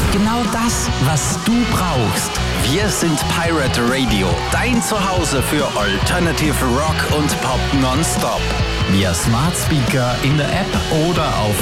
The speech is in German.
Genau das, was du brauchst. Wir sind Pirate Radio, dein Zuhause für Alternative Rock und Pop nonstop. Via Smart Speaker in der App oder auf